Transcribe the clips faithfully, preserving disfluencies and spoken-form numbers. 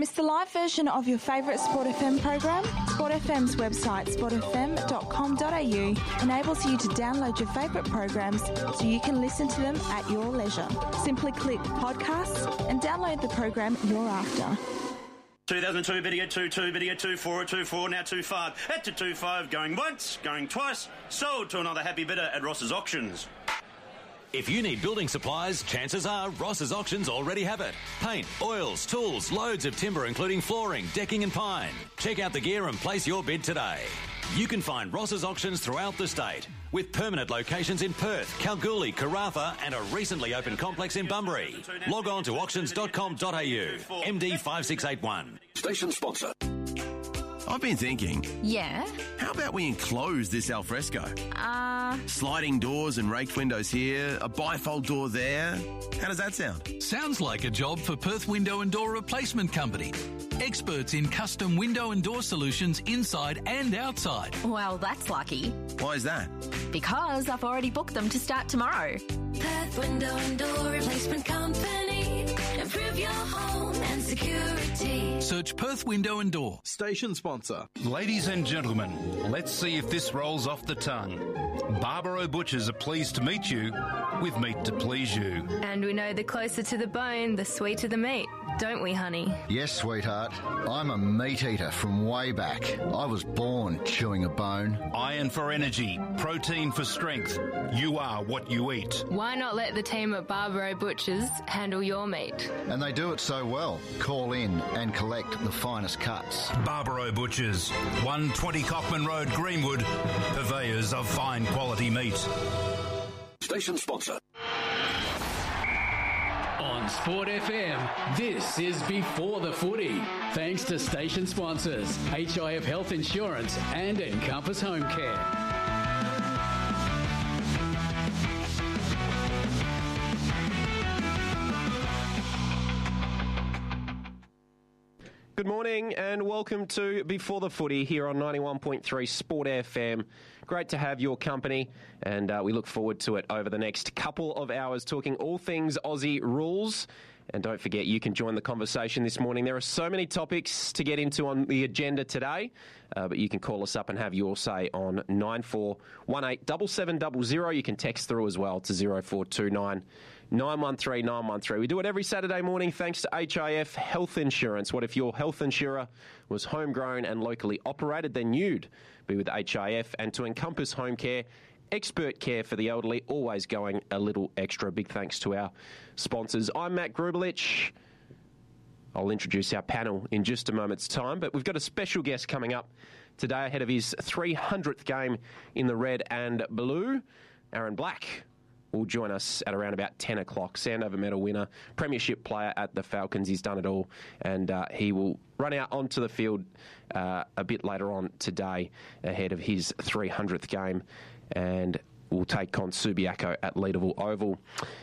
Miss the live version of your favourite Sport F M program? Sport F M's website, sport f m dot com dot a u, enables you to download your favourite programs so you can listen to them at your leisure. Simply click podcasts and download the program you're after. two thousand two, video two two, video two four, two four, now two five. At to two five, going once, going twice, sold to another happy bidder at Ross's Auctions. If you need building supplies, chances are Ross's Auctions already have it. Paint, oils, tools, loads of timber including flooring, decking and pine. Check out the gear and place your bid today. You can find Ross's Auctions throughout the state, with permanent locations in Perth, Kalgoorlie, Karratha and a recently opened complex in Bunbury. Log on to auctions dot com dot a u. M D five six eight one. Station sponsor. I've been thinking. Yeah? How about we enclose this alfresco? Uh... Sliding doors and raked windows here, a bifold door there. How does that sound? Sounds like a job for Perth Window and Door Replacement Company. Experts in custom window and door solutions inside and outside. Well, that's lucky. Why is that? Because I've already booked them to start tomorrow. Perth Window and Door Replacement Company. Improve your home and security. Search Perth Window and Door. Station sponsor. Ladies and gentlemen, let's see if this rolls off the tongue. Barbaro Butchers are pleased to meet you with meat to please you. And we know the closer to the bone, the sweeter the meat, don't we, honey? Yes, sweetheart. I'm a meat eater from way back. I was born chewing a bone. Iron for energy, protein for strength. You are what you eat. Why not let the team at Barbaro Butchers handle your meat? And they do it so well. Call in and collect the finest cuts. Barbaro Butchers, one twenty Cockman Road, Greenwood, purveyors of fine quality meat. Station sponsor. On Sport F M, this is Before the Footy. Thanks to station sponsors H I F Health Insurance and Encompass Home Care. Good morning and welcome to Before the Footy here on ninety-one point three Sport F M. Great to have your company and uh, we look forward to it over the next couple of hours talking all things Aussie rules. And don't forget, you can join the conversation this morning. There are so many topics to get into on the agenda today, uh, but you can call us up and have your say on nine four one eight seven seven zero zero. You can text through as well to zero four two nine nine one three nine one three. We do it every Saturday morning thanks to H I F Health Insurance. What if your health insurer was homegrown and locally operated? Then you'd be with H I F. And to Encompass Home Care, expert care for the elderly, always going a little extra. Big thanks to our sponsors. I'm Matt Grubelich. I'll introduce our panel in just a moment's time, but we've got a special guest coming up today ahead of his three hundredth game in the red and blue. Aaron Black will join us at around about ten o'clock. Sandover medal winner, premiership player at the Falcons. He's done it all, and uh, he will run out onto the field uh, a bit later on today ahead of his three hundredth game, and will take on Subiaco at Leederville Oval.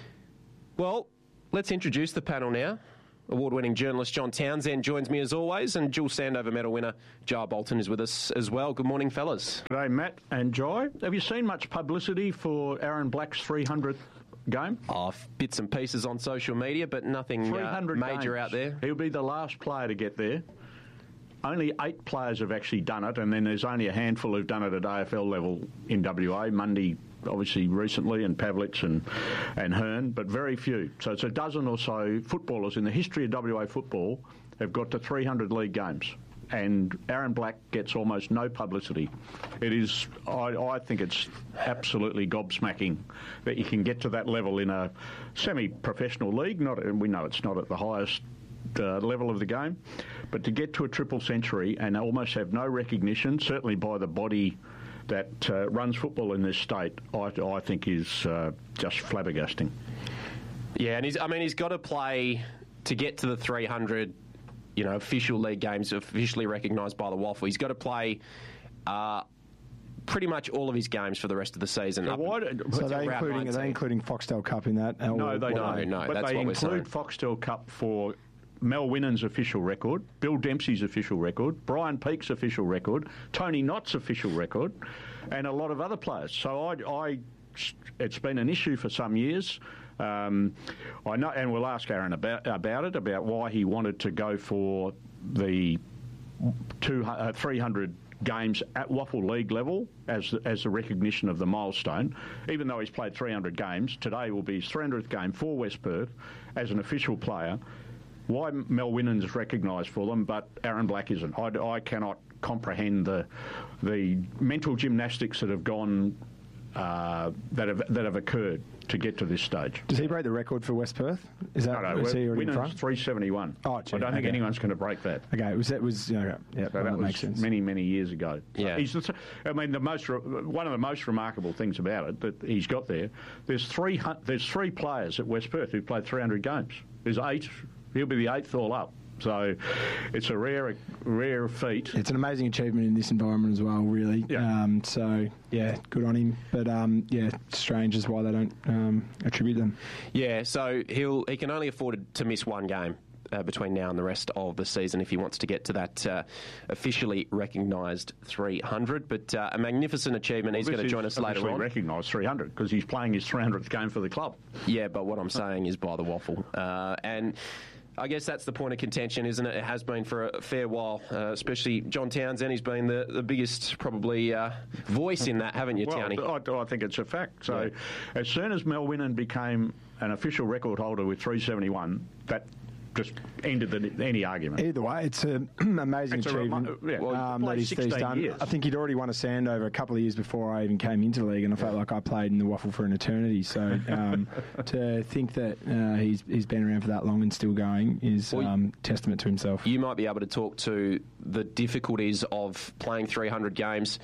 Well, let's introduce the panel now. Award-winning journalist John Townsend joins me as always, and dual Sandover medal winner Jar Bolton is with us as well. Good morning, fellas. G'day, Matt and Jai. Have you seen much publicity for Aaron Black's three hundredth game? Oh, bits and pieces on social media, but nothing uh, major games. out there. He'll be the last player to get there. Only eight players have actually done it, and then there's only a handful who've done it at A F L level in W A. Mundy, obviously, recently, and Pavlich and, and Hearn, but very few. So it's a dozen or so footballers in the history of W A football have got to three hundred league games. And Aaron Black gets almost no publicity. It is, I, I think it's absolutely gobsmacking that you can get to that level in a semi-professional league. Not, and we know it's not at the highest Uh, level of the game, but to get to a triple century and almost have no recognition, certainly by the body that uh, runs football in this state, I, I think is uh, just flabbergasting. Yeah, and he's, I mean, he's got to play to get to the three hundred, you know, official league games officially recognised by the Waffle. He's got to play uh, pretty much all of his games for the rest of the season. So, why, so are they including, are they including Foxtel Cup in that? No, they no, don't. No, but that's they what include Foxtel Cup for Mel Winnan's official record, Bill Dempsey's official record, Brian Peake's official record, Tony Knott's official record, and a lot of other players. So I, I, it's been an issue for some years. Um, I know, and we'll ask Aaron about about it, about why he wanted to go for the two, uh, three hundred games at Waffle League level as as a recognition of the milestone. Even though he's played three hundred games, today will be his three hundredth game for West Perth as an official player. Why Mel Winnan's recognised for them, but Aaron Black isn't. I, I cannot comprehend the the mental gymnastics that have gone uh, that have that have occurred to get to this stage. Does he break the record for West Perth? Is that no, no, is he already in front? three seventy-one. Oh, gee, I don't think okay. anyone's going to break that. Okay, was that was you know, yeah, so well, that, that was makes sense. many many years ago. Yeah, so he's the, I mean the most one of the most remarkable things about it that he's got there. There's three there's three players at West Perth who played three hundred games. There's eight. He'll be the eighth all up. So it's a rare, rare feat. It's an amazing achievement in this environment as well, really. Yeah. Um, so, yeah, good on him. But, um, yeah, strange is why they don't um, attribute them. Yeah, so he'll he can only afford to miss one game uh, between now and the rest of the season if he wants to get to that uh, officially recognised three hundred. But uh, a magnificent achievement. Well, he's going to join us later on. recognised three hundred because he's playing his three hundredth game for the club. Yeah, but what I'm saying is by the waffle. Uh, and... I guess that's the point of contention, isn't it? It has been for a fair while, uh, especially John Townsend. He's been the, the biggest, probably, uh, voice in that, haven't you, well, Townie? I, I think it's a fact. So yeah. as soon as Mel Winnan became an official record holder with three seventy-one, that just ended the, any argument. Either way, it's an amazing it's achievement a, yeah, well, um, that he's, he's done. Years. I think he'd already won a Sandover a couple of years before I even came into the league, and I felt like I played in the waffle for an eternity. So um, to think that uh, he's he's been around for that long and still going is well, um, testament to himself. You might be able to talk to the difficulties of playing three hundred games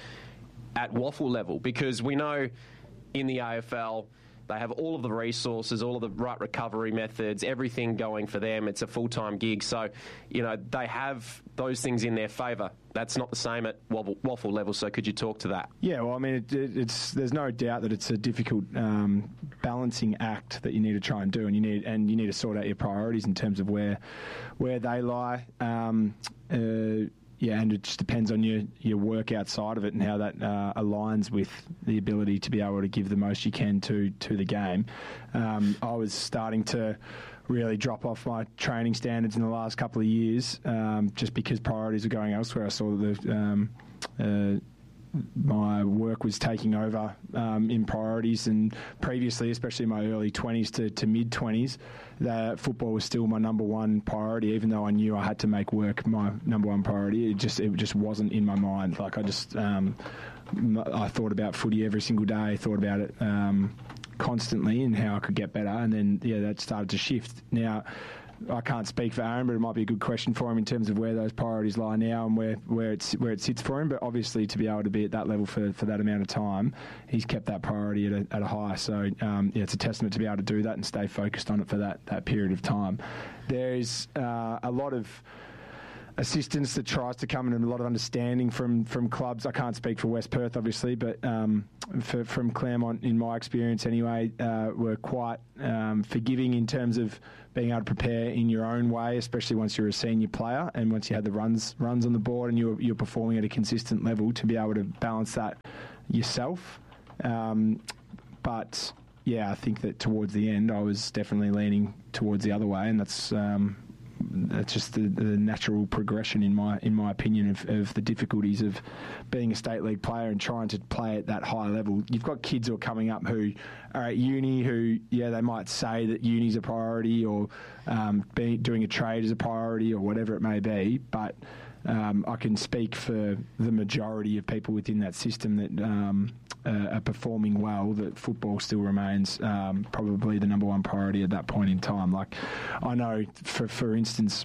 at waffle level, because we know in the A F L they have all of the resources, all of the right recovery methods, everything going for them. It's a full-time gig. So, you know, they have those things in their favour. That's not the same at waffle, waffle level, so could you talk to that? Yeah, well, I mean, it, it, it's there's no doubt that it's a difficult um, balancing act that you need to try and do, and you need and you need to sort out your priorities in terms of where where they lie. Um, uh, Yeah, and it just depends on your, your work outside of it and how that uh, aligns with the ability to be able to give the most you can to, to the game. Um, I was starting to really drop off my training standards in the last couple of years um, just because priorities were going elsewhere. I saw that the, um, uh, my work was taking over um, in priorities, and previously, especially in my early twenties to, to mid-twenties, that football was still my number one priority, even though I knew I had to make work my number one priority. It just it just wasn't in my mind. Like I just um, I thought about footy every single day, thought about it um, constantly and how I could get better, and then yeah, that started to shift. Now, I can't speak for Aaron, but it might be a good question for him in terms of where those priorities lie now and where, where it's where it sits for him. But obviously, to be able to be at that level for, for that amount of time, he's kept that priority at a, at a high. So um, yeah, it's a testament to be able to do that and stay focused on it for that, that period of time. There's uh, a lot of assistance that tries to come in, and a lot of understanding from, from clubs. I can't speak for West Perth, obviously, but um, for, from Claremont, in my experience anyway, uh, were quite um, forgiving in terms of being able to prepare in your own way, especially once you're a senior player and once you had the runs runs on the board and you're, you're performing at a consistent level, to be able to balance that yourself. Um, but, yeah, I think that towards the end I was definitely leaning towards the other way, and that's... Um, That's just the, the natural progression, in my in my opinion, of, of the difficulties of being a state league player and trying to play at that high level. You've got kids who are coming up who are at uni who, yeah, they might say that uni's a priority, or um, be, doing a trade is a priority, or whatever it may be, but um, I can speak for the majority of people within that system that um, uh, are performing well, that football still remains um, probably the number one priority at that point in time. Like, I know, for for instance,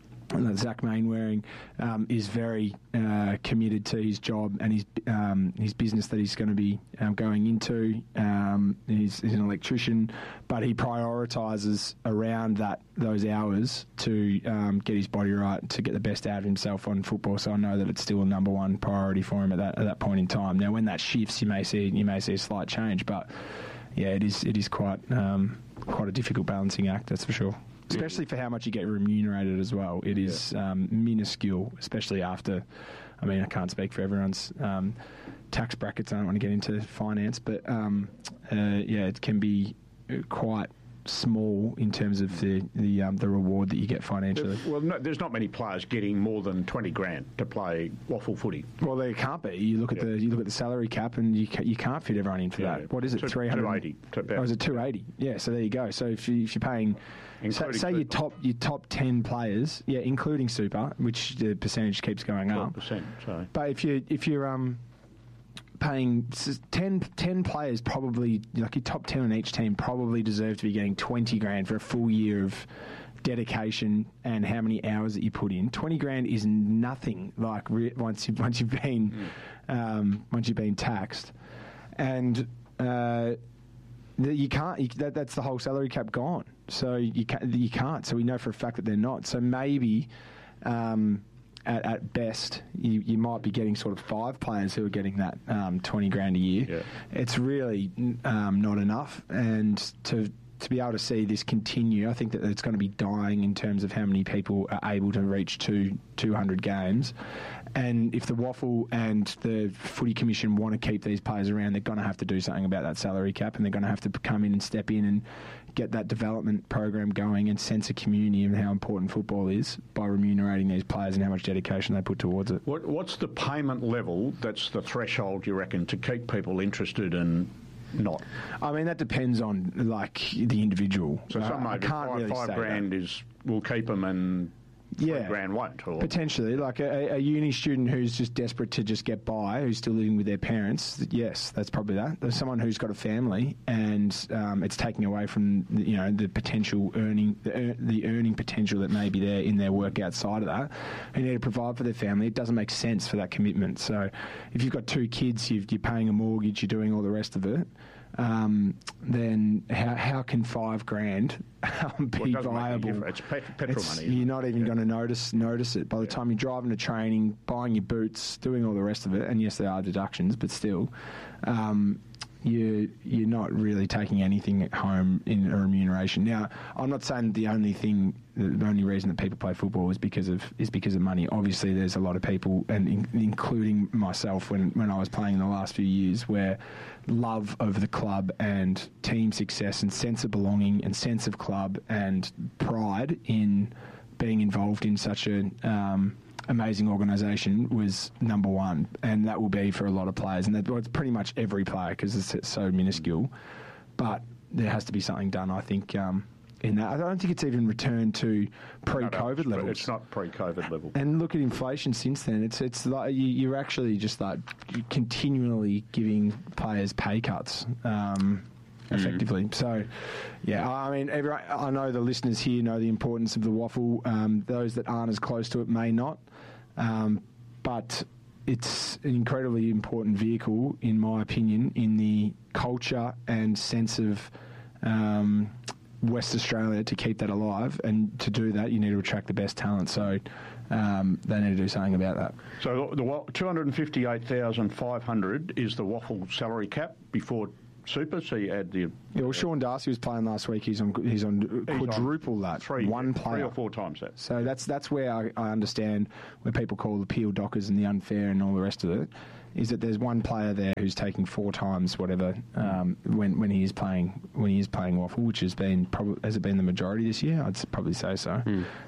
Zach Mainwaring um, is very uh, committed to his job and his um, his business that he's going to be um, going into. Um, he's, he's an electrician, but he prioritises around that those hours to um, get his body right, to get the best out of himself on football. So I know that it's still a number one priority for him at that at that point in time. Now, when that shifts, you may see you may see a slight change, but yeah, it is it is quite um, quite a difficult balancing act, that's for sure. Especially for how much you get remunerated as well. It is yeah. um, minuscule, especially after, I mean, I can't speak for everyone's um, tax brackets. I don't want to get into finance, but um, uh, yeah, it can be quite small in terms of the the um, the reward that you get financially. Well, no, there's not many players getting more than twenty grand to play waffle footy. Well, there can't be. You look at Yeah. the you look at the salary cap, and you ca- you can't fit everyone in for Yeah. that. What is it? Two- Three hundred two eighty to about- Oh, is it two eighty? Yeah. So there you go. So if, you, if you're paying, say, Including say your super. top your top ten players, yeah, including super, which the percentage keeps going twelve up. percent. So But if you if you're um paying s- ten, ten players, probably like your top ten on each team probably deserve to be getting twenty grand for a full year of dedication and how many hours that you put in. Twenty grand is nothing. Like re- once you once you've been um, once you've been taxed, and uh, the, you can't. You, that, that's the whole salary cap gone. So you can't. You can't. So we know for a fact that they're not. So maybe. Um, At, at best, you, you might be getting sort of five players who are getting that um, twenty grand a year. Yeah. It's really um, not enough, and to to be able to see this continue, I think that it's going to be dying in terms of how many people are able to reach to two hundred games. And if the Waffle and the Footy Commission want to keep these players around, they're going to have to do something about that salary cap, and they're going to have to come in and step in and get that development program going and sense a community and how important football is by remunerating these players and how much dedication they put towards it. What, what's the payment level that's the threshold, you reckon, to keep people interested and not? I mean, that depends on, like, the individual. So some I maybe can't five, really five say grand that. is will keep them and three Yeah. grand won't. Or Potentially, like a, a uni student who's just desperate to just get by, who's still living with their parents. Yes, that's probably that. There's someone who's got a family, and um, it's taking away from the, you know the potential earning, the, ear- the earning potential that may be there in their work outside of that. Who need to provide for their family. It doesn't make sense for that commitment. So, if you've got two kids, you've, you're paying a mortgage, you're doing all the rest of it. Um, then how how can five grand um, Well, be it doesn't make any viable? difference. It's pet- petrol It's- money, isn't You're it? not even going to notice notice it by the time you're driving to training, buying your boots, doing all the rest of it. And yes, there are deductions, but still, um, you you're not really taking anything at home in a remuneration. Now, I'm not saying the only thing, the only reason that people play football is because of is because of money. Obviously, there's a lot of people, and in, including myself, when when I was playing in the last few years, where love of the club and team success and sense of belonging and sense of club and pride in being involved in such a um, amazing organisation was number one, and that will be for a lot of players, and that, well, it's pretty much every player because it's so minuscule. But there has to be something done, I think. Um, in that, I don't think it's even returned to pre-COVID No, no, levels. It's not pre-COVID level. And look at inflation since then. It's it's like you, you're actually just like continually giving players pay cuts, um, effectively. So, yeah, I mean, every, I know the listeners here know the importance of the waffle. Um, those that aren't as close to it may not, um, but it's an incredibly important vehicle, in my opinion, in the culture and sense of Um, West Australia to keep that alive, and to do that you need to attract the best talent, so um, they need to do something about that. So the wa- two hundred fifty-eight thousand five hundred is the Waffle salary cap before super, so you add the... Yeah, well, Sean Darcy was playing last week. He's on he's on He's quadruple on that, three, one three player. or four times that. So that's that's where I, I understand where people call the peel dockers and the unfair and all the rest of it, is that there's one player there who's taking four times whatever um, when when he is playing when he is playing waffle, which has been probably has it been the majority this year? I'd s- probably say so.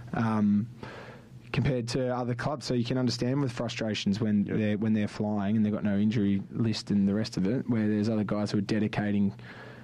Um, compared to other clubs, so you can understand with frustrations when they're when they're flying and they've got no injury list and the rest of it, where there's other guys who are dedicating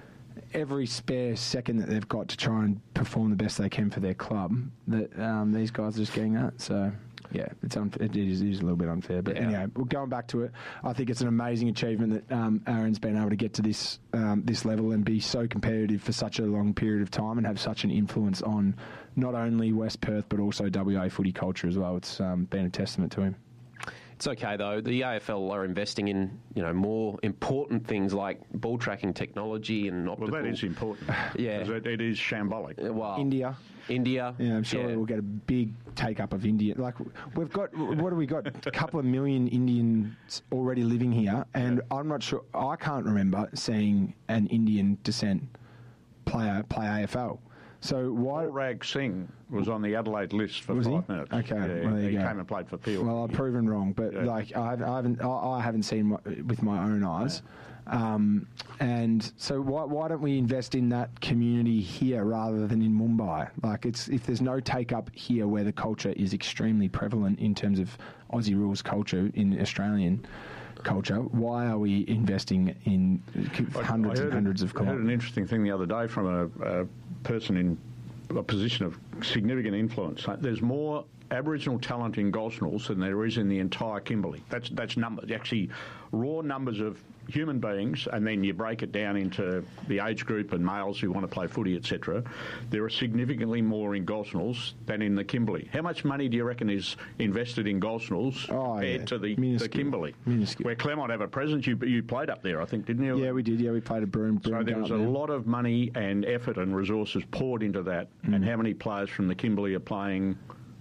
every spare second that they've got to try and perform the best they can for their club, that um, these guys are just getting that. So, yeah, it's unfair. It is, it is a little bit unfair. But Yeah. anyway, well, going back to it, I think it's an amazing achievement that um, Aaron's been able to get to this um, this level and be so competitive for such a long period of time and have such an influence on not only West Perth but also W A footy culture as well. It's um, been a testament to him. It's okay though. The A F L are investing in, you know, more important things like ball tracking technology and optical. Well, that is important. Yeah. 'Cause It, it is shambolic. Well, India. India. Yeah, I'm sure yeah. we'll get a big take up of India. Like we've got, what do we got? A couple of million Indians already living here, and I'm not sure. I can't remember seeing an Indian descent player play A F L. So why? Rag Singh was on the Adelaide list for Was five he? minutes. Okay, Yeah, well, there he you go. came and played for Peel. Well, I've proven wrong, but Yeah. like I haven't, I haven't, I I haven't seen my, with my own eyes. Um, and so why, why don't we invest in that community here rather than in Mumbai? Like, it's if there's no take up here where the culture is extremely prevalent in terms of Aussie rules culture in Australian culture, why are we investing in hundreds I and heard hundreds a- of I heard kilometres? an interesting thing the other day from a, a person in a position of significant influence. There's more Aboriginal talent in Gosnells than there is in the entire Kimberley. That's that's numbers, actually raw numbers of human beings, and then you break it down into the age group and males who want to play footy, et cetera. There are significantly more in Gosnells than in the Kimberley. How much money do you reckon is invested in Gosnells Oh, compared yeah. to the, the Minuscule. Kimberley? Minuscule. Where Claremont have a presence, you you played up there, I think, didn't you? Yeah, we did. Yeah, we played a broom. So broom there game was up a there. lot of money and effort and resources poured into that. Mm. And how many players from the Kimberley are playing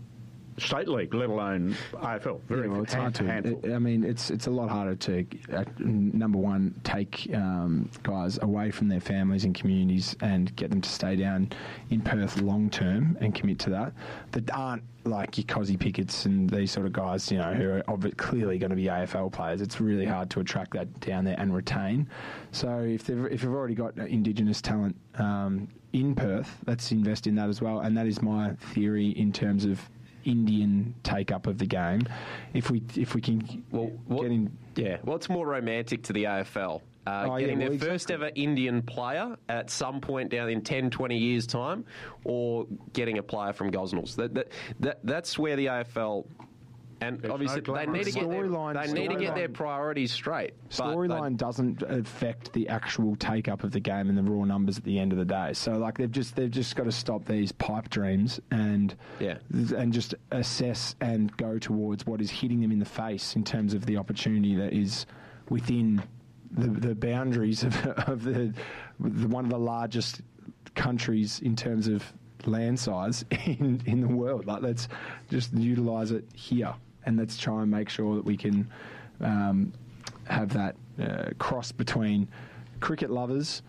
state league, let alone A F L? Very Yeah, well, it's hand- hard to. handful. I mean, it's it's a lot harder to uh, number one take um, guys away from their families and communities and get them to stay down in Perth long term and commit to that. That aren't like your Cozzy Pickett's and these sort of guys, you know, who are obvi- clearly going to be A F L players. It's really hard to attract that down there and retain. So if they've if you've already got Indigenous talent um, in Perth, let's invest in that as well. And that is my theory in terms of Indian take up of the game. If we if we can well, what, get in, yeah, what's more romantic to the A F L? Uh, Oh, yeah, getting well, their first ever Indian player at some point down in ten, twenty years' time, or getting a player from Gosnells. That, that, that, that's where the A F L... And There's obviously, no they glamour need to in get their, Storyline- they need to get their storyline- priorities straight. But storyline doesn't affect the actual take up of the game and the raw numbers at the end of the day. So like they've just they've just got to stop these pipe dreams and Yeah. and just assess and go towards what is hitting them in the face in terms of the opportunity that is within the, the boundaries of, of the, the one of the largest countries in terms of land size in in the world. Like let's just utilise it here. And let's try and make sure that we can um, have that uh, cross between cricket lovers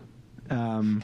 um,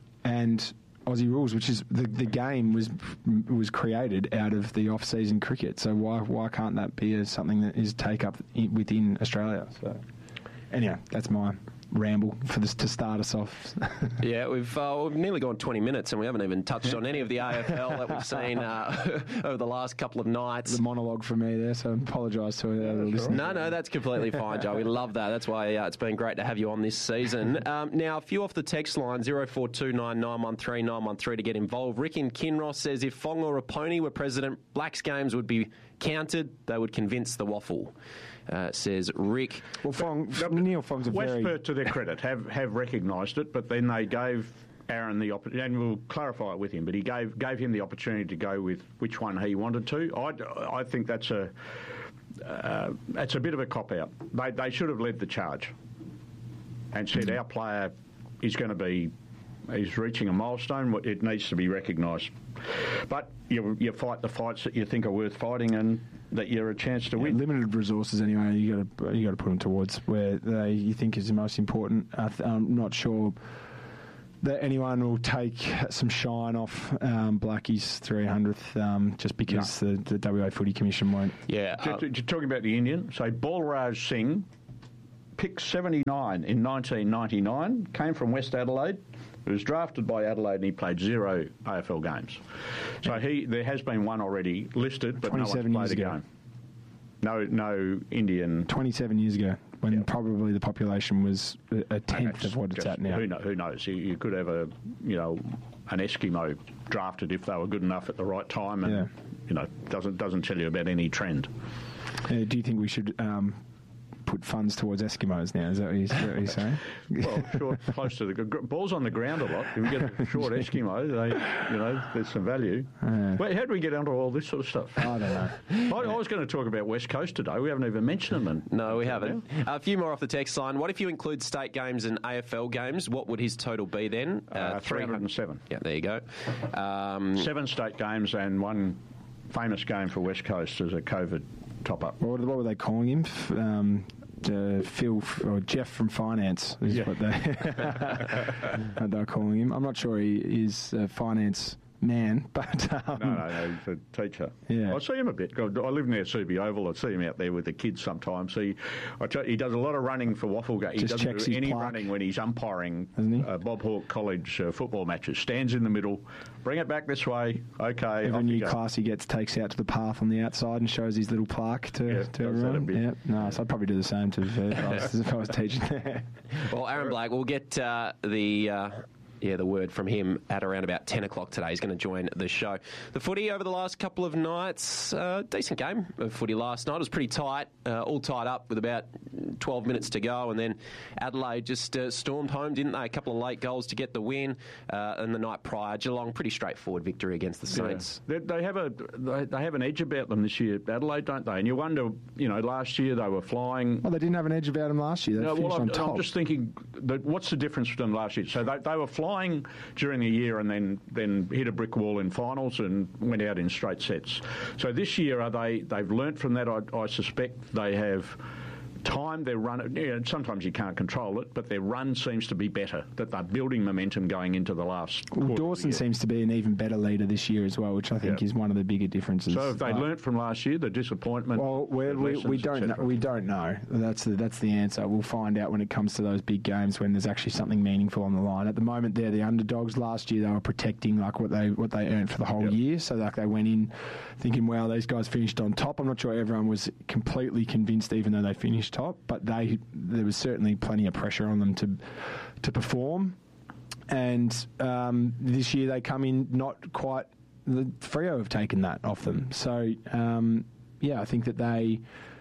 and Aussie rules, which is the, the game was was created out of the off-season cricket. So why why can't that be a, something that is take up i- within Australia? So anyway, that's my ramble for this to start us off. Yeah, we've uh, we've nearly gone twenty minutes and we haven't even touched on any of the A F L that we've seen uh, over the last couple of nights. The monologue from me there, so I apologise to the other listeners. No, no, that's completely fine, Joe. We love that. That's why uh, it's been great to have you on this season. Um, now, a few off the text line, zero four two nine nine one three nine one three to get involved. Rick in Kinross says if Fong or Raponi were president, Blacks games would be counted. They would convince the waffle. Uh, says Rick. Well, Fong, Neil Fong's a West very... Perth, to their credit, have, have recognised it, but then they gave Aaron the opportunity, and we'll clarify it with him, but he gave gave him the opportunity to go with which one he wanted to. I, I think that's a uh, that's a bit of a cop-out. They, they should have led the charge and said our player is going to be, he's reaching a milestone, it needs to be recognised. But you, you fight the fights that you think are worth fighting and that you're a chance to Yeah, win. limited resources anyway. You got to you got to put them towards where they you think is the most important. I th- I'm not sure that anyone will take some shine off um, Blackie's three hundredth um, just because the, the W A Footy Commission won't. Yeah, Just, just talking about the Indian, so Balraj Singh, picked seventy-nine in nineteen ninety-nine, came from West Adelaide. He was drafted by Adelaide and he played zero A F L games. So he there has been one already listed, but no one's twenty-seven played years a ago. game. No, no Indian. twenty-seven years ago, when probably the population was a, a tenth of what it's Just- at now. Who, know, who knows? You, you could have a, you know, an Eskimo drafted if they were good enough at the right time, and Yeah. you know, doesn't doesn't tell you about any trend. Uh, do you think we should um, put funds towards Eskimos now? Is that what you're, what you're saying? Well, short, close to the gr- ball's on the ground a lot. If we get a short Eskimo, they, you know, there's some value. Uh, Wait, how do we get onto all this sort of stuff? I don't know. I, I was going to talk about West Coast today. We haven't even mentioned them. And, No, we haven't. A few more off the text line. What if you include state games and A F L games? What would his total be then? Uh, three hundred seven. Yeah, there you go. Um, Seven state games and one famous game for West Coast as a COVID top-up. What, what were they calling him? F- Um, uh, Phil f- or Jeff from finance is Yeah. what they what they're calling him. I'm not sure he is a finance man, but um, No, no, no, he's a teacher. Yeah. I see him a bit. I live near Subi Oval. I see him out there with the kids sometimes. He, I tell, he does a lot of running for Wafflegate. He Just doesn't checks do his any plaque. running when he's umpiring Doesn't he? uh, Bob Hawke College uh, football matches. Stands in the middle, bring it back this way. Okay, every off you new go. class he gets takes out to the path on the outside and shows his little plaque to, Yeah, to does that a everyone. bit. Yeah, no, so I'd probably do the same to if I was, if I was teaching there. Well, Aaron Black, we'll get uh, the uh, yeah the word from him at around about ten o'clock today. He's going to join the show. The footy over the last couple of nights, uh, decent game of footy last night. It was pretty tight, uh, all tied up with about twelve minutes to go, and then Adelaide just uh, stormed home, didn't they? A couple of late goals to get the win, uh, and the night prior, Geelong, pretty straightforward victory against the Saints. Yeah. They, they have a they, they have an edge about them this year, Adelaide, don't they? And you wonder, you know, last year they were flying. Well, they didn't have an edge about him last year. They No, finished well, I'm, on top. I'm just thinking, that what's the difference from them last year? So they, they were flying during the year and then, then hit a brick wall in finals and went out in straight sets. So this year, are they? They've learnt from that. I, I suspect they have time their run. You know, sometimes you can't control it, but their run seems to be better. That they're building momentum going into the last. Well, quarter Dawson of the year. seems to be an even better leader this year as well, which I think Yeah. is one of the bigger differences. So have they Like- learnt from last year the disappointment? Well, we're, the we we lessons, don't et know, cetera? we don't know. That's the that's the answer. We'll find out when it comes to those big games when there's actually something meaningful on the line. At the moment, they're the underdogs. Last year, they were protecting like what they what they earned for the whole Yep. year. So like they went in thinking, "Wow, these guys finished on top." I'm not sure everyone was completely convinced, even though they finished top, but they there was certainly plenty of pressure on them to to perform. And um, this year they come in not quite. The Freo have taken that off them. So um, yeah, I think that they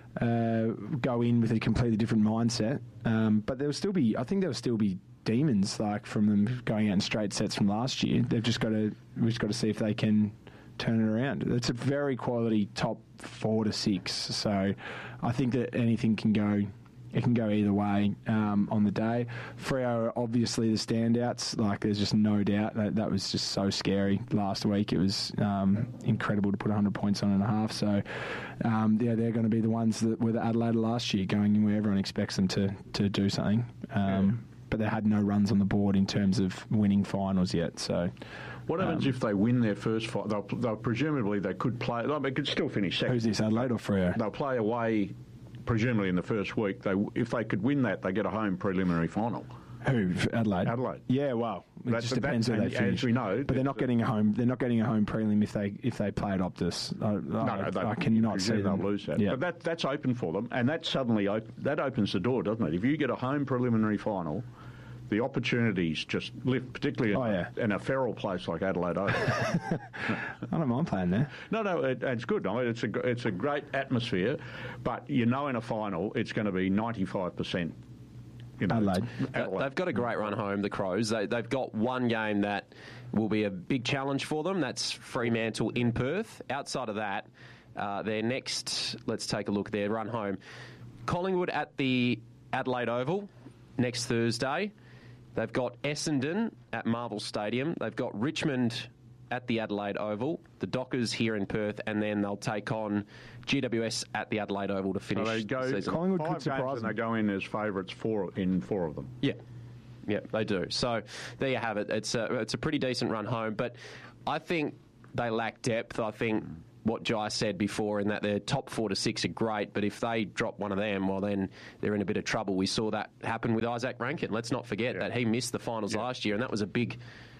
uh, go in with a completely different mindset. Um, but there'll still be. I think there'll still be demons like from them going out in straight sets from last year. They've just got to. We've just got to see if they can turn it around. It's a very quality top four to six. So I think that anything can go. It can go either way um, on the day. Freo are obviously the standouts. Like, there's just no doubt that that was just so scary last week. It was um, incredible to put one hundred points on and a half. So, um, yeah, they're going to be the ones that were the Adelaide last year, going in where everyone expects them to, to do something. Um, yeah. But they had no runs on the board in terms of winning finals yet. So, what happens um, if they win their first fight? They'll, they'll presumably they could play. They could still finish second. Who's this, Adelaide or Freo? They'll play away. Presumably in the first week, they if they could win that, they get a home preliminary final. Who, Adelaide? Adelaide. Yeah, well, it That- just that- depends where they and finish. as we know, but they're not the- getting a home. They're not getting a home prelim if they if they play at Optus. I, No, I, no, they, I cannot see they'll them lose that. Yeah. But that that's open for them, and that suddenly op- that opens the door, doesn't it? If you get a home preliminary final, the opportunities just lift, particularly in, Oh, yeah. in a feral place like Adelaide Oval. I don't mind playing there. No, no, it, it's good. I mean, it's a g- it's a great atmosphere, but you know, in a final, it's going to be ninety-five percent. You know, Adelaide. Adelaide. They've got a great run home, the Crows. They, they've got one game that will be a big challenge for them. That's Fremantle in Perth. Outside of that, uh, their next, let's take a look, their run home. Collingwood at the Adelaide Oval next Thursday. They've got Essendon at Marvel Stadium. They've got Richmond at the Adelaide Oval, the Dockers here in Perth, and then they'll take on G W S at the Adelaide Oval to finish So they go the season. Collingwood five could games surprise and them. they go in as favourites four in four of them. Yeah, yeah, they do. So there you have it. It's a it's a pretty decent run home, but I think they lack depth. I think what Jai said before, in that their top four to six are great, but if they drop one of them, well, then they're in a bit of trouble. We saw that happen with Isaac Rankin. Let's not forget Yeah. that he missed the finals Yeah. last year, and that was a big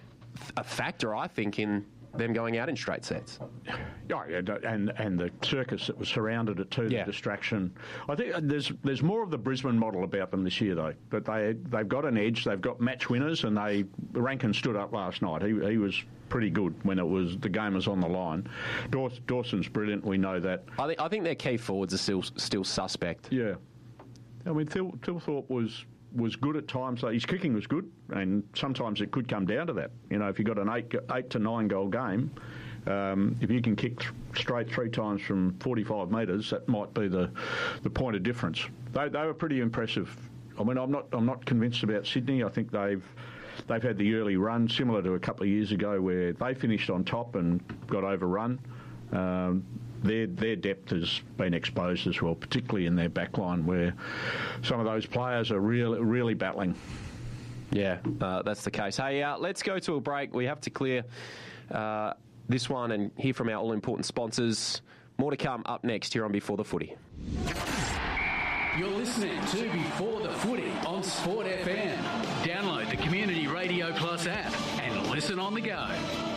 a factor, I think, in them going out in straight sets. Oh, yeah, and and the circus that was surrounded it too, Yeah. the distraction. I think there's there's more of the Brisbane model about them this year, though. That they they've got an edge, they've got match winners, and they Rankin stood up last night. He he was pretty good when it was the game was on the line. Daws, Dawson's brilliant. We know that. I think I think their key forwards are still still suspect. Yeah, I mean Thil, Tilthorpe was. was good at times. His kicking was good, and sometimes it could come down to that. You know, if you've got an eight eight to nine goal game, um, if you can kick th- straight three times from forty-five metres, that might be the the point of difference. They they were pretty impressive. I mean, I'm not I'm not convinced about Sydney. I think they've they've had the early run similar to a couple of years ago where they finished on top and got overrun. Um, their their depth has been exposed as well, particularly in their back line, where some of those players are really really battling. Yeah, uh, that's the case. Hey, uh, let's go to a break. We have to clear uh, this one and hear from our all-important sponsors. More to come up next here on Before the Footy. You're listening to Before the Footy on Sport F M. Download the Community Radio Plus app and listen on the go.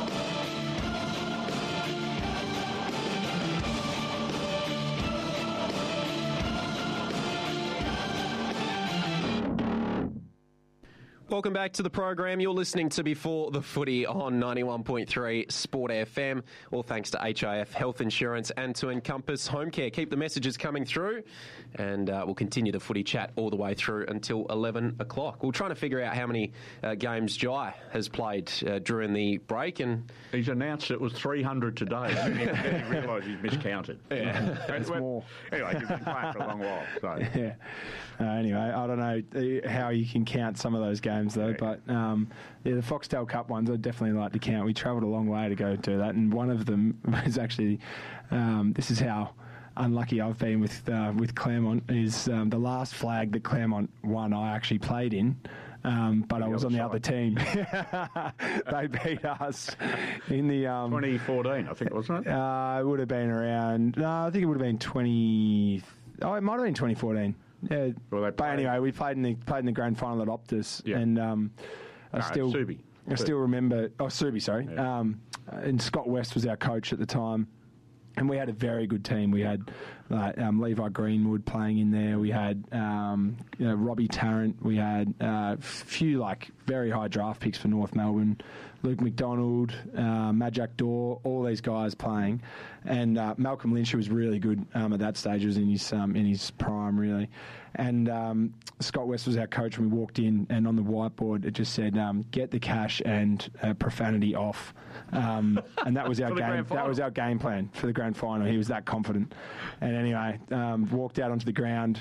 Welcome back to the program. You're listening to Before the Footy on ninety-one point three Sport F M, all thanks to H I F Health Insurance and to Encompass Home Care. Keep the messages coming through, and uh, we'll continue the footy chat all the way through until eleven o'clock. We're trying to figure out how many uh, games Jai has played uh, during the break, and he's announced it was three hundred today. Then he, then he realised he's miscounted. Yeah, that's more. Anyway, he's been playing for a long while. So. Yeah. Uh, anyway, I don't know how you can count some of those games though, but um, yeah, the Foxtel Cup ones I'd definitely like to count. We travelled a long way to go do that, and one of them was actually um, this is how unlucky I've been with uh, with Claremont is um, the last flag that Claremont won I actually played in. Um, but I was on the other team. They beat us in the um, twenty fourteen, I think, wasn't it? Uh, it would have been around. No, I think it would have been twenty. Oh, it might have been twenty fourteen. Yeah, well, but anyway, we played in the played in the grand final at Optus, yeah. and um, I no, still Subi. I still remember. Oh, Subi, sorry. Yeah. Um, and Scott West was our coach at the time, and we had a very good team. We had like um, Levi Greenwood playing in there. We had um, you know, Robbie Tarrant. We had a uh, few like very high draft picks for North Melbourne. Luke McDonald, uh, Majak Dor, all these guys playing, and uh, Malcolm Lynch, who was really good um, at that stage, was in his um, in his prime really, and um, Scott West was our coach. And we walked in, and on the whiteboard it just said, um, "Get the cash and uh, profanity off," um, and that was our game. That was our game plan for the grand final. He was that confident, and anyway, um, walked out onto the ground,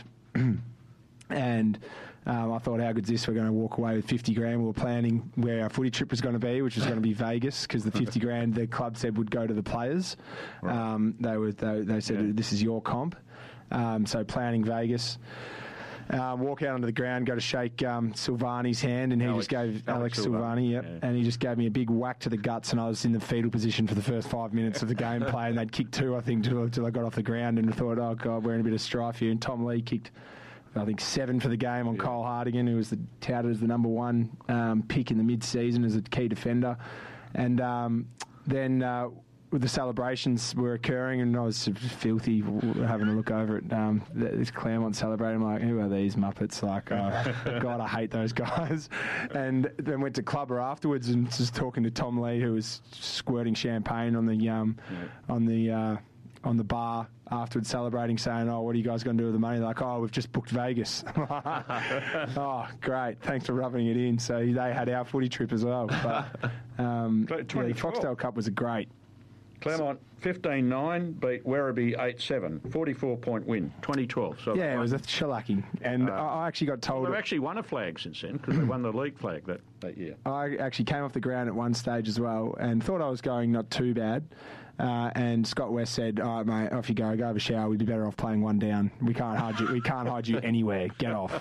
and. Um, I thought, how good's this? We're going to walk away with fifty grand. We were planning where our footy trip was going to be, which was going to be Vegas, because the fifty grand the club said would go to the players. Right. Um, they were they, they said yeah. This is your comp. Um, so planning Vegas. Um, walk out onto the ground, go to shake um, Silvani's hand, and he Alex, just gave Alex, Alex Silvani, yep, yeah. and he just gave me a big whack to the guts, and I was in the fetal position for the first five minutes of the gameplay, and they'd kicked two, I think, till, till I got off the ground, and I thought, oh God, we're in a bit of strife here. And Tom Lee kicked, I think, seven for the game on yeah. Cole Hardigan, who was the, touted as the number one um, pick in the mid-season as a key defender. And um, then uh, the celebrations were occurring, and I was sort of filthy having a look over it. Um, this Claremont celebrating, I'm like, who are these Muppets? Like, oh, God, I hate those guys. And then went to Clubber afterwards and just talking to Tom Lee, who was squirting champagne on the um, yeah. on the uh, on the bar afterwards, celebrating, saying, oh, what are you guys going to do with the money? They're like, oh, we've just booked Vegas. Oh, great. Thanks for rubbing it in. So they had our footy trip as well. But um, yeah, the Foxtel Cup was a great. Claremont fifteen nine beat Werribee eight seven, forty-four point win, twenty twelve. So yeah, it was a shellacking. And uh, I actually got told... Well, they've actually won a flag since then, because they won the league flag that, that year. I actually came off the ground at one stage as well and thought I was going not too bad. Uh, and Scott West said, all right, mate, off you go. Go have a shower. We'd be better off playing one down. We can't hide you. We can't hide you anywhere. Get off.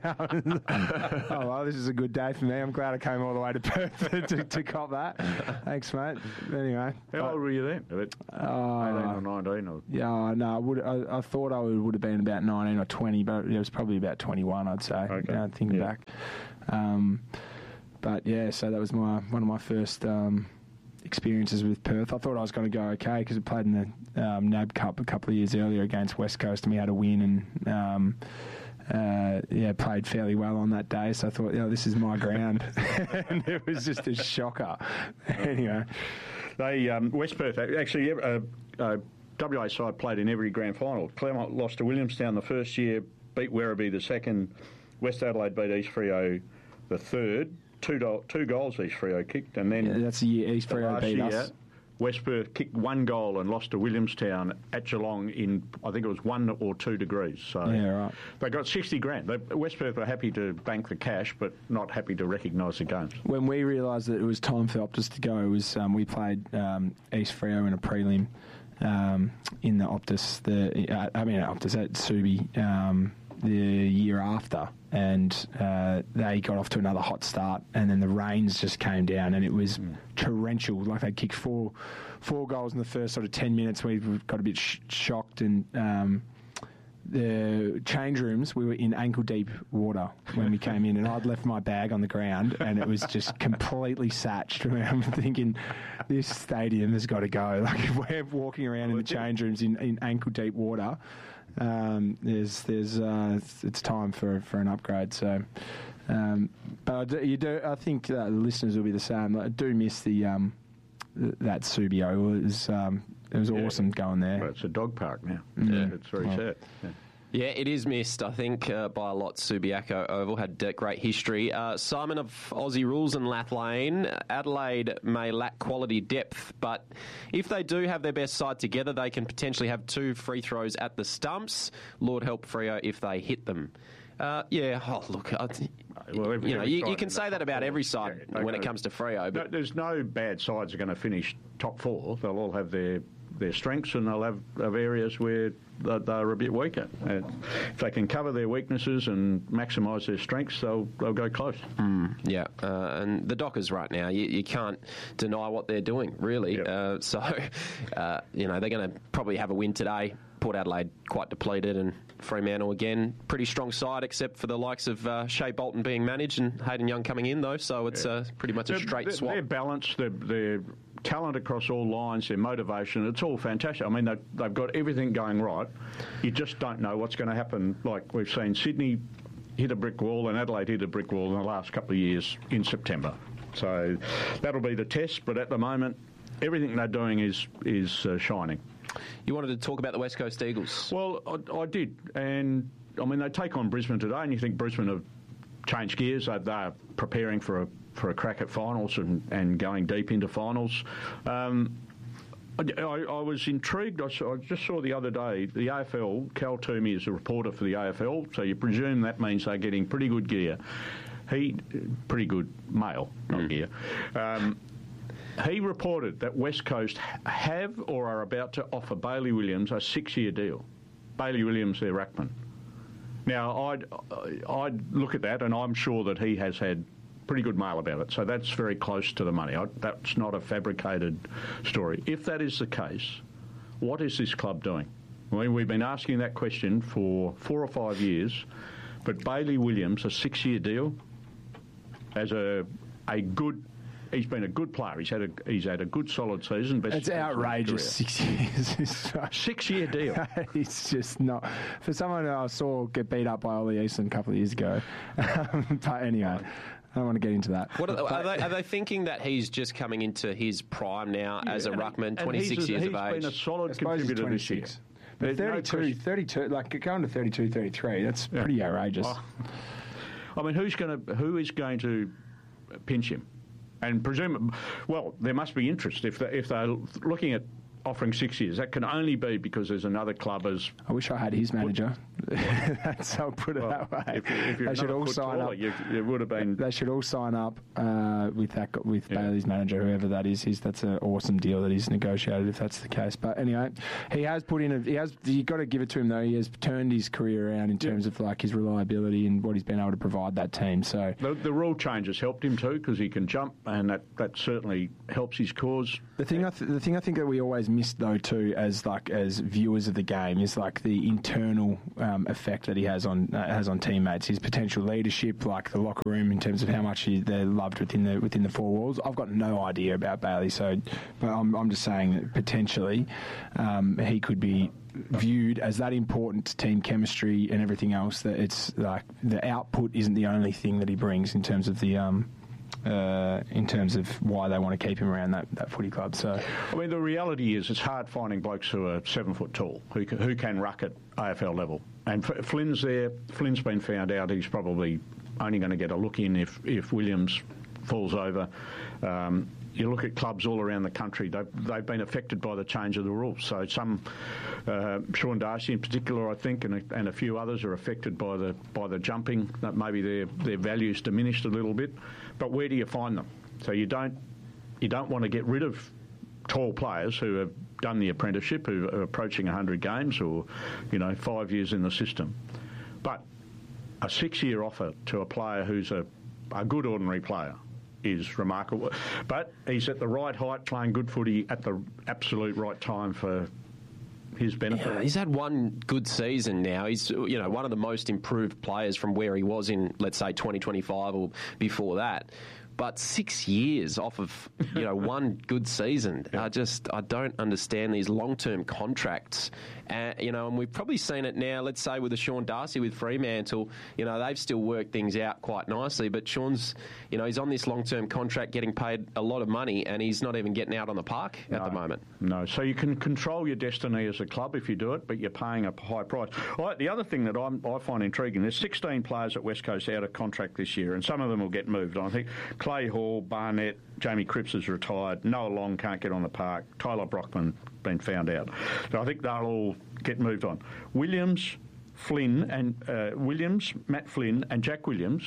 Oh, well, this is a good day for me. I'm glad I came all the way to Perth to, to cop that. Thanks, mate. Anyway. How but, old were you then? Uh, eighteen or nineteen? Or? Yeah, no, I, would, I, I thought I would, would have been about nineteen or twenty, but it was probably about twenty-one, I'd say, okay. Now thinking yeah. back. Um, but, yeah, so that was my one of my first... Um, experiences with Perth. I thought I was going to go okay because I played in the um, N A B Cup a couple of years earlier against West Coast, and we had a win, and um, uh, yeah, played fairly well on that day. So I thought, yeah, this is my ground, and it was just a shocker. Anyway, they um, West Perth actually uh, uh, W A side played in every grand final. Claremont lost to Williamstown the first year, beat Werribee the second, West Adelaide beat East Freo the third. Two, do- two goals East Freo kicked, and then yeah, that's the year East Freo beat year, us. West Perth kicked one goal and lost to Williamstown at Geelong in, I think it was one or two degrees. So yeah, right. They got sixty grand. They, West Perth were happy to bank the cash, but not happy to recognise the games. When we realised that it was time for Optus to go, it was um, we played um, East Freo in a prelim. um, in the Optus. The uh, I mean Optus at Subi um, the year after, and uh, they got off to another hot start, and then the rains just came down, and it was mm. torrential. Like they kicked four four goals in the first sort of ten minutes. We got a bit sh- shocked and. Um, The change rooms, we were in ankle-deep water when we came in, and I'd left my bag on the ground, and it was just completely satched. I'm thinking, this stadium has got to go. Like, if we're walking around in the change rooms in, in ankle-deep water, um, there's, there's, uh, it's, it's time for, for an upgrade. So, um, but I do, you do. I think uh, the listeners will be the same. I do miss the um, that Subio. It was. Um, It was yeah. awesome going there. Well, it's a dog park now. Yeah. It's very well, sad. Yeah. Yeah, it is missed, I think, uh, by a lot. Subiaco Oval had uh, great history. Uh, Simon of Aussie Rules and Lath Lane, Adelaide may lack quality depth, but if they do have their best side together, they can potentially have two free throws at the stumps. Lord help Freo if they hit them. Uh, yeah, oh, look, I th- well, every, you know, every you, you can say that about four. every side yeah, when go, it comes to Freo. But no, there's no bad sides are going to finish top four. They'll all have their their strengths, and they'll have, have areas where they're, they're a bit weaker. And if they can cover their weaknesses and maximise their strengths, they'll they'll go close. Mm, yeah, uh, and the Dockers right now, you, you can't deny what they're doing, really. Yep. Uh, so, uh, you know, they're going to probably have a win today. Port Adelaide quite depleted, and Fremantle again pretty strong side, except for the likes of uh, Shea Bolton being managed and Hayden Young coming in, though. So it's yeah. uh, pretty much a they're, straight they're, swap. They're balanced. They're, they're talent across all lines. Their motivation. It's all fantastic. I mean, they've, they've got everything going right. You just don't know what's going to happen. Like we've seen Sydney hit a brick wall and Adelaide hit a brick wall in the last couple of years in September. So that'll be the test. But at the moment, everything they're doing is is uh, shining. You wanted to talk about the West Coast Eagles? Well, I, I did, and I mean they take on Brisbane today, and you think Brisbane have changed gears. They, they're preparing for a for a crack at finals and, and going deep into finals. Um, I, I, I was intrigued. I, saw, I just saw the other day the A F L. Cal Toomey is a reporter for the A F L, so you presume that means they're getting pretty good gear. He pretty good mail, not mm. gear. Um, He reported that West Coast have or are about to offer Bailey Williams a six-year deal. Bailey Williams, their ruckman. Now, I'd, I'd look at that, and I'm sure that he has had pretty good mail about it. So that's very close to the money. I, that's not a fabricated story. If that is the case, what is this club doing? I mean, we've been asking that question for four or five years, but Bailey Williams, a six-year deal, as a a good... He's been a good player. He's had a he's had a good solid season. Best it's outrageous. Six years. Six year deal. It's just not for someone I saw get beat up by Ollie Easton a couple of years ago. But anyway, I don't want to get into that. What are, are, they, are they thinking that he's just coming into his prime now yeah, as a ruckman, twenty-six a, years of age? He's been a solid contributor this year. But thirty-two, no thirty-two, like going to thirty-two, thirty-three, that's yeah. pretty outrageous. Oh. I mean, who's going to who is going to pinch him? And presume, well, there must be interest if they, if they're looking at offering six years. That can only be because there's another club as. I wish I had his manager. That's I'll put it well, that way. If, if you're they should all sign taller, up. You, it would have been. They should all sign up uh, with that with yeah. Bailey's manager, whoever that is. He's that's an awesome deal that he's negotiated if that's the case. But anyway, he has put in. A, he has. You got to give it to him though. He has turned his career around in terms yeah. of like his reliability and what he's been able to provide that team. So the, the rule changes helped him too because he can jump, and that, that certainly helps his cause. The thing, I th- the thing I think that we always miss though too, as like as viewers of the game, is like the internal um, effect that he has on uh, has on teammates. His potential leadership, like the locker room, in terms of how much he, they're loved within the within the four walls. I've got no idea about Bailey, so but I'm I'm just saying that potentially um, he could be viewed as that important to team chemistry and everything else. That it's like the output isn't the only thing that he brings in terms of the. Um, Uh, in terms of why they want to keep him around that, that footy club. So, I mean, the reality is it's hard finding blokes who are seven foot tall who can, who can ruck at A F L level. And F- Flynn's there. Flynn's been found out. He's probably only going to get a look in if, if Williams falls over. Um, you look at clubs all around the country, they've, they've been affected by the change of the rules. So some, uh, Sean Darcy in particular, I think, and a, and a few others are affected by the by the jumping, that maybe their, their value's diminished a little bit. But where do you find them? So you don't you don't want to get rid of tall players who have done the apprenticeship, who are approaching one hundred games or, you know, five years in the system. But a six-year offer to a player who's a, a good ordinary player is remarkable. But he's at the right height, playing good footy at the absolute right time for his benefit. Yeah, he's had one good season now. He's, you know, one of the most improved players from where he was in, let's say, twenty twenty-five or before that. But six years off of, you know, one good season. I just, I don't understand these long-term contracts. Uh, you know, and we've probably seen it now, let's say, with the Sean Darcy with Fremantle. You know, they've still worked things out quite nicely. But Sean's, you know, he's on this long-term contract getting paid a lot of money and he's not even getting out on the park at no, the moment. No. So you can control your destiny as a club if you do it, but you're paying a high price. All right, the other thing that I'm, I find intriguing, there's sixteen players at West Coast out of contract this year, and some of them will get moved. I think Clay Hall, Barnett, Jamie Cripps has retired, Noah Long can't get on the park, Tyler Brockman been found out. So I think they'll all get moved on. Williams, Flynn, and uh, Williams, Matt Flynn, and Jack Williams,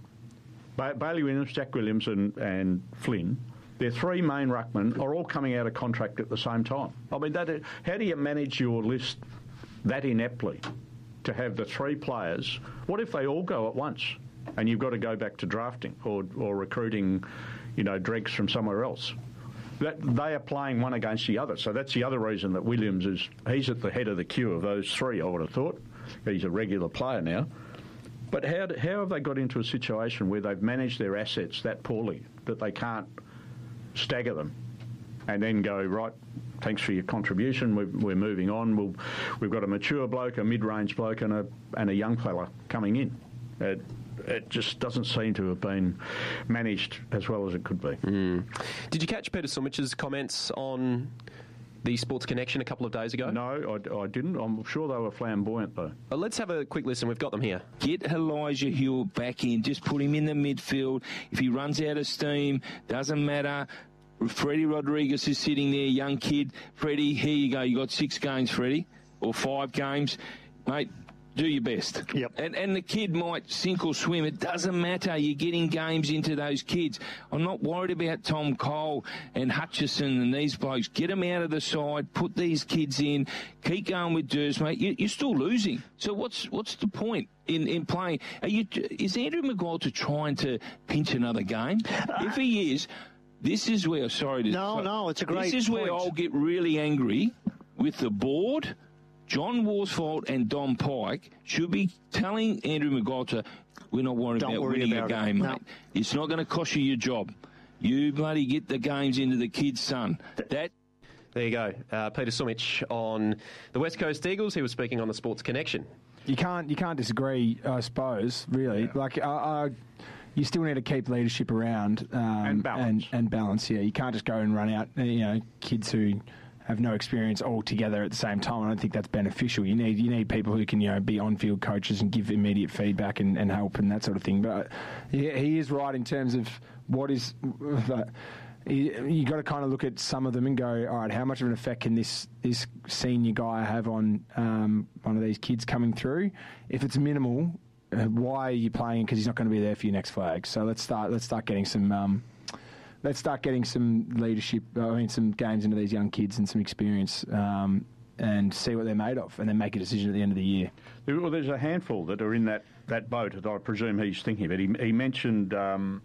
ba- Bailey Williams, Jack Williams, and, and Flynn. Their three main ruckmen are all coming out of contract at the same time. I mean, that, how do you manage your list that ineptly to have the three players? What if they all go at once and you've got to go back to drafting or, or recruiting, you know, dregs from somewhere else? That they are playing one against the other. So that's the other reason that Williams is, he's at the head of the queue of those three, I would have thought. He's a regular player now. But how, how have they got into a situation where they've managed their assets that poorly that they can't stagger them and then go, right, thanks for your contribution, we're, we're moving on. We'll, we've got a mature bloke, a mid-range bloke and a, and a young fella coming in. It, it just doesn't seem to have been managed as well as it could be. Mm. Did you catch Peter Sumich's comments on the Sports Connection a couple of days ago? No, I, I didn't. I'm sure they were flamboyant, though. Uh, let's have a quick listen. We've got them here. Get Elijah Hill back in. Just put him in the midfield. If he runs out of steam, doesn't matter. Freddie Rodriguez is sitting there, young kid. Freddie, here you go. You got six games, Freddie, or five games. Mate, do your best. Yep. And, and the kid might sink or swim. It doesn't matter. You're getting games into those kids. I'm not worried about Tom Cole and Hutchison and these blokes. Get them out of the side. Put these kids in. Keep going with Durs, mate. You, you're still losing. So what's what's the point in, in playing? Are you, is Andrew McGualter trying to pinch another game? Uh, if he is, this is where, sorry to... No, no, it's a great This is point. where I'll get really angry with the board. John Worsfold and Don Pike should be telling Andrew McGualter, we're not worried Don't about worry winning about a game, it. mate. No. It's not going to cost you your job. You bloody get the games into the kids' son. That. There you go. Uh, Peter Sumich on the West Coast Eagles. He was speaking on the Sports Connection. You can't you can't disagree, I suppose, really. Yeah. Like, uh, uh, you still need to keep leadership around. Um, and balance. And, and balance, yeah. You can't just go and run out, you know, kids who have no experience all together at the same time. I don't think that's beneficial. You need you need people who can, you know, be on-field coaches and give immediate feedback and, and help and that sort of thing. But yeah, he is right in terms of what is... Uh, you, you got to kind of look at some of them and go, all right, how much of an effect can this this senior guy have on um, one of these kids coming through? If it's minimal, uh, why are you playing? Because he's not going to be there for your next flag. So let's start let's start getting some... Um, Let's start getting some leadership, I mean, some games into these young kids and some experience um, and see what they're made of and then make a decision at the end of the year. Well, there's a handful that are in that, that boat that I presume he's thinking of it. He, he mentioned... Um,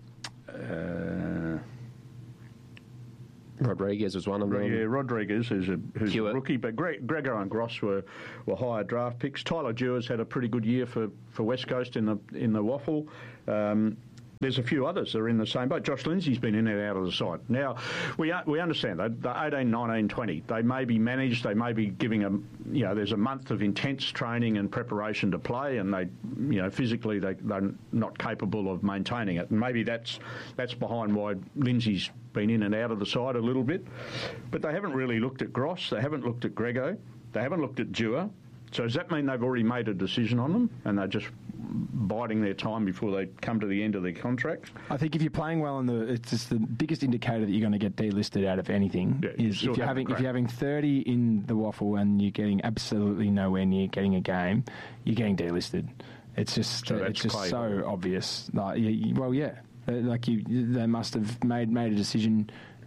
uh, Rodriguez was one of them. Yeah, Rodriguez, who's a, who's a rookie, but Greg, Gregor and Gross were, were higher draft picks. Tyler Dewars had a pretty good year for, for West Coast in the in the waffle. Um, There's a few others that are in the same boat. Josh Lindsay's been in and out of the side. Now, we we understand that the eighteen, nineteen, twenty, they may be managed, they may be giving a, you know, there's a month of intense training and preparation to play, and they, you know, physically they, they're not capable of maintaining it. And maybe that's that's behind why Lindsay's been in and out of the side a little bit. But they haven't really looked at Gross, they haven't looked at Grego, they haven't looked at Dewar. So does that mean they've already made a decision on them and they're just biding their time before they come to the end of their contract? I think if you're playing well in the, it's just the biggest indicator that you're going to get delisted out of anything yeah, is if you're having if you're having thirty in the waffle and you're getting absolutely nowhere near getting a game, you're getting delisted. It's just so it's just Clay. so obvious. Like, you, well, yeah, like you, they must have made made a decision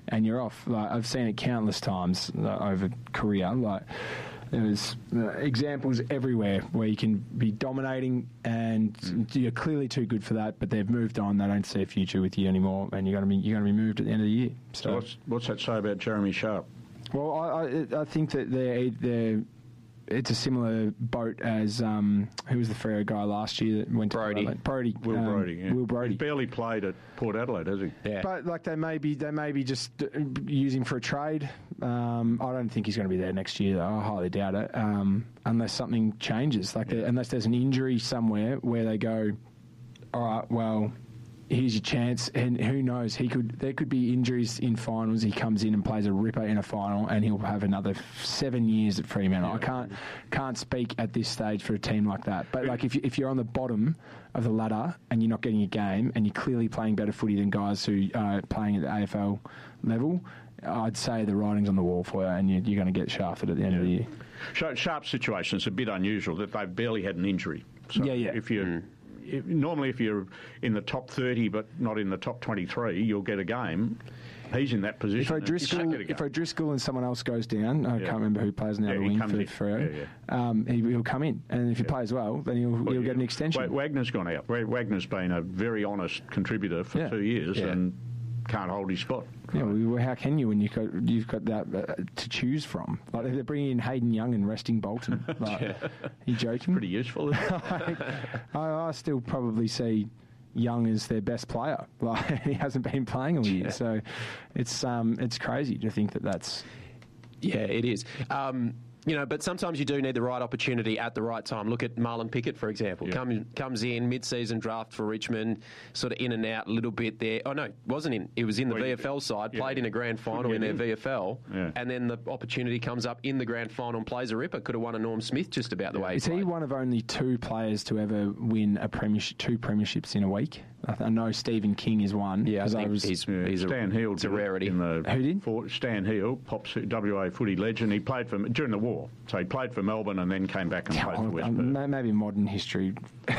and you're off. Like I've seen it countless times uh, over career. Like there's uh, examples everywhere where you can be dominating and mm. you're clearly too good for that, but they've moved on. They don't see a future with you anymore, and you're going to be you're going to be moved at the end of the year. So, so what's, what's that say about Jeremy Sharp? Well, I, I, I think that they're, they're it's a similar boat as um, who was the Freo guy last year that went to Brody. Brody, Will um, Brody. Yeah. Will Brody. He's barely played at Port Adelaide, has he? Yeah. But like they may be, they may be just using for a trade. Um, I don't think he's going to be there next year, though. I highly doubt it, um, unless something changes. Like yeah. unless there's an injury somewhere where they go, all right, well, here's your chance, and who knows? He could. There could be injuries in finals. He comes in and plays a ripper in a final, and he'll have another seven years at Fremantle. Yeah. I can't can't speak at this stage for a team like that. But like if you, if you're on the bottom of the ladder and you're not getting a game, and you're clearly playing better footy than guys who are playing at the A F L level, I'd say the writing's on the wall for you, and you're, you're going to get shafted at the end yeah. of the year. Sharp's situation is a bit unusual that they've barely had an injury. So yeah, yeah. If you mm. If, normally, if you're in the top thirty but not in the top twenty-three, you'll get a game. He's in that position. If O'Driscoll, if O'Driscoll and someone else goes down, I yeah. can't remember who plays in the yeah, other wing for Freo, yeah, yeah. um, he, he'll come in. And if he yeah. plays well, then he'll, well, he'll yeah. get an extension. Wagner's gone out. Wagner's been a very honest contributor for yeah. two years yeah. and can't hold his spot. Yeah, well, how can you when you've got, you've got that uh, to choose from? Like they're bringing in Hayden Young and resting Bolton. Like, yeah. Are you joking? It's pretty useful. Isn't it? I, I still probably see Young as their best player. Like he hasn't been playing all year, yeah. so it's um it's crazy to think that that's. Yeah, it is. Um, You know, but sometimes you do need the right opportunity at the right time. Look at Marlon Pickett, for example. Yeah. Come, comes in, mid-season draft for Richmond, sort of in and out a little bit there. Oh, no, wasn't in. He was in the well, V F L side, yeah. played in a grand final in their in. V F L, yeah. and then the opportunity comes up in the grand final and plays a ripper. Could have won a Norm Smith just about the way he Is played. he one of only two players to ever win a premiership, two premierships in a week? I, th- I know Stephen King is one. Yeah, I think I was, he's, yeah, he's Stan a, Hill. It's a rarity. In the Who did? For, Stan Hill, Pop's W A footy legend. He played for during the war, so he played for Melbourne and then came back and yeah, played well, for West um, Perth. Maybe modern history.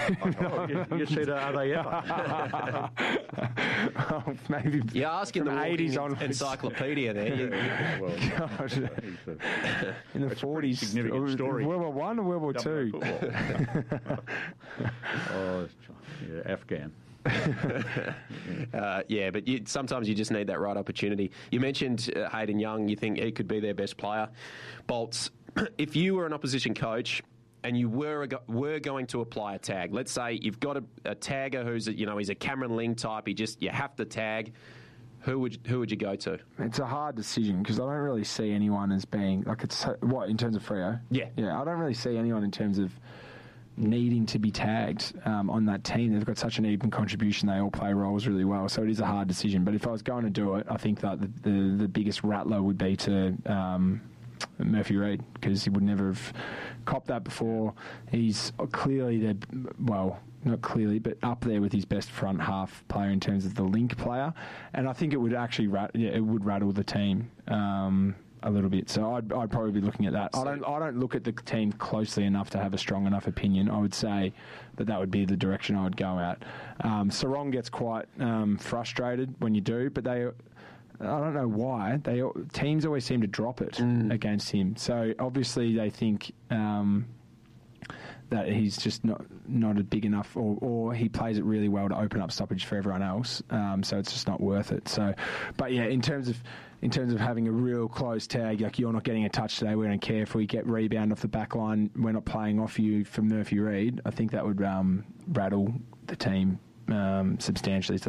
oh, you, you said, uh, are they ever? oh, maybe You're asking the eighties on encyclopedia there. You, yeah, well, God. In the forties. Significant story. World War One or World War Two? oh, yeah, Afghan. uh, yeah, but you, sometimes you just need that right opportunity. You mentioned uh, Hayden Young. You think he could be their best player. Bolts, if you were an opposition coach and you were a, were going to apply a tag, let's say you've got a, a tagger who's a, you know he's a Cameron Ling type. He just you have to tag. Who would who would you go to? It's a hard decision because I don't really see anyone as being like it's what in terms of Freo. Yeah, yeah. I don't really see anyone in terms of needing to be tagged um, on that team. They've got such an even contribution. They all play roles really well, so it is a hard decision. But if I was going to do it, I think that the the, the biggest rattler would be to um, Murphy Reid because he would never have copped that before. He's clearly the well. Not clearly, but up there with his best front half player in terms of the link player, and I think it would actually rat- yeah, it would rattle the team um, a little bit. So I'd, I'd probably be looking at that. I don't I don't look at the team closely enough to have a strong enough opinion. I would say that that would be the direction I would go at. Um, Sarong gets quite um, frustrated when you do, but they. I don't know why they teams always seem to drop it mm. against him. So obviously they think. Um, that he's just not not a big enough, or, or he plays it really well to open up stoppage for everyone else. Um, so it's just not worth it. So, but yeah, in terms of in terms of having a real close tag, like you're not getting a touch today, we don't care if we get rebound off the back line. We're not playing off you from Murphy Reid. I think that would um, rattle the team um, substantially. So